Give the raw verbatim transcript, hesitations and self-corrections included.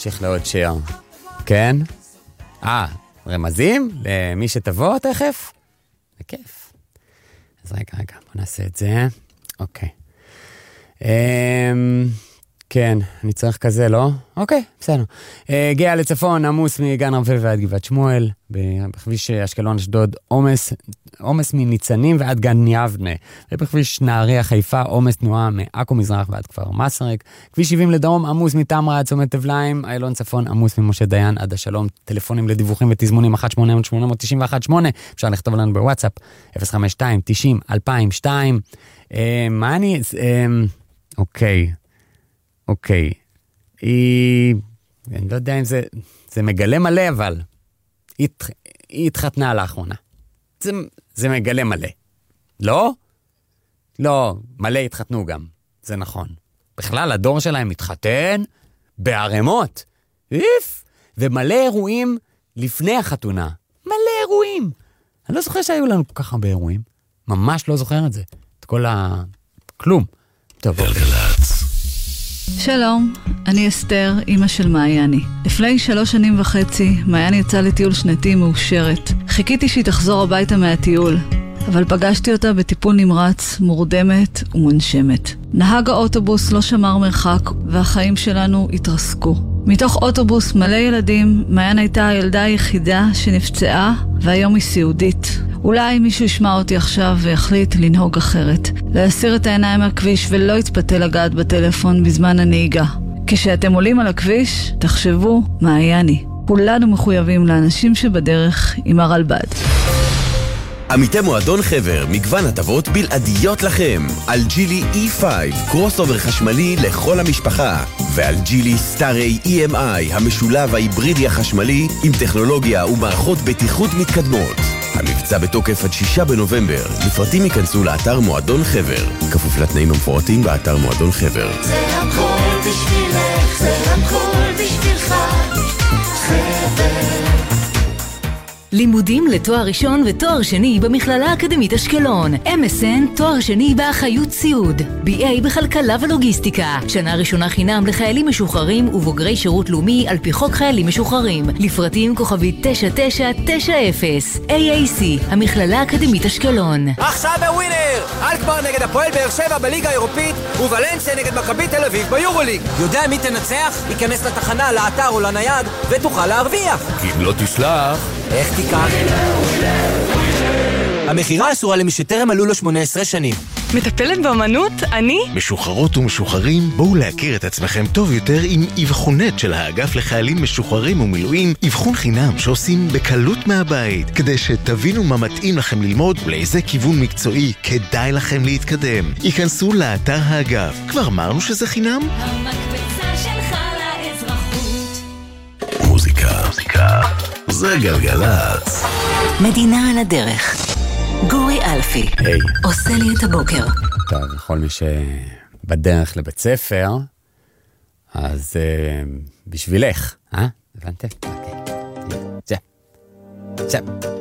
נמשיך לעוד שיר. כן? אה, רמזים? למי שתבוא תכף? בכיף. אז רגע, רגע, בוא נעשה את זה. אוקיי. אממ... כן, אני צריך כזה, לא? אוקיי, בסדר. הגיע לצפון, עמוס מגן רבל ועד גבעת שמואל, בכביש אשקלון אשדוד, עומס, עומס מניצנים ועד גן יבנה, ובכביש נהריה חיפה, עומס תנועה מעכו מזרח ועד כפר מסריק, כביש שבעים לדרום, עמוס מתמרה עד צומת תבליים, איילון צפון, עמוס ממשה דיין עד השלום, טלפונים לדיווחים ותזמונים אחת שמונה אפס אפס שמונה תשע אחת שמונה, אפשר לכתוב לנו בוואטסאפ, אפס חמש שתיים תשעים אלפיים ושתיים. מה אני... אוקיי. אוקיי, היא, אני לא יודע אם זה, זה מגלה מלא, אבל היא, היא התחתנה לאחרונה. זה, זה מגלה מלא. לא? לא, מלא התחתנו גם, זה נכון. בכלל, הדור שלהם מתחתן בערימות. איף! ומלא אירועים לפני החתונה. מלא אירועים. אני לא זוכר שהיו לנו כל כך הרבה אירועים. ממש לא זוכר את זה. את כל ה... כלום. טוב, שלום, אני אסתר, אמא של מעייני. לפני שלוש שנים וחצי, מעייני יצאה לטיול שנתי מאושרת. חיכיתי שהיא תחזור הביתה מהטיול, אבל פגשתי אותה בטיפול נמרץ, מורדמת ומונשמת. נהג האוטובוס לא שמר מרחק, והחיים שלנו התרסקו. מתוך אוטובוס מלא ילדים, מעיין הייתה הילדה היחידה שנפצעה, והיום היא סיעודית. אולי מישהו ישמע אותי עכשיו ויחליט לנהוג אחרת. להסיר את העיניים מהכביש ולא יתפתה לגעת בטלפון בזמן הנהיגה. כשאתם עולים על הכביש, תחשבו מעייני. כולנו מחויבים לאנשים שבדרך עם הרלב"ד. עמיתי מועדון חבר, מגוון הטבות בלעדיות לכם. על ג'ילי אי פייב, קרוס אובר חשמלי לכל המשפחה. ועל ג'ילי סטארי אי אם איי, המשולב ההיברידי החשמלי עם טכנולוגיה ומערכות בטיחות מתקדמות. המבצע בתוקף עד שישה בנובמבר. לפרטים ייכנסו לאתר מועדון חבר. כפוף לתנאים המפורטים באתר מועדון חבר. זה הכל בשבילך, זה הכל בשבילך, חבר. לימודים לתואר ראשון ותואר שני במכללה האקדמית אשקלון. אם אס אן תואר שני באחריות סיעוד. בי איי בכלכלה ולוגיסטיקה. שנה ראשונה חינם לחיילים משוחררים ובוגרי שירות לאומי על פי חוק חיילים משוחררים. לפרטים כוכבית תשע תשע תשע אפס. איי איי סי, המכללה האקדמית אשקלון. עכשיו בווינר! אלקמר נגד הפועל באר שבע בליגה האירופית ובלנסיה נגד מכבי תל אביב ביורוליג. יודע מי תנצח? ייכנס לתחנה, לאתר או לנייד ותוכל להרוויח. כי אם לא תסלח... איך תיקח? המחירה אסורה למי שטרם מלאו לו שמונה עשרה שנים. מטפלת באמנות? אני? משוחררות ומשוחררים, בואו להכיר את עצמכם טוב יותר עם אבחונת של האגף לחיילים משוחררים ומילואים, אבחון חינם שעושים בקלות מהבית, כדי שתבינו מה מתאים לכם ללמוד ולאיזה כיוון מקצועי כדאי לכם להתקדם. ייכנסו לאתר האגף. כבר אמרנו שזה חינם? המקפצה שלך לאזרחות. מוזיקה, מוזיקה. זה גלגלצ. מדינה על הדרך. גורי אלפי. היי. עושה לי את הבוקר. טוב, לכל מי שבדרך לבית ספר, אז uh, בשבילך, אה? הבנתם? אוקיי. זה. זה.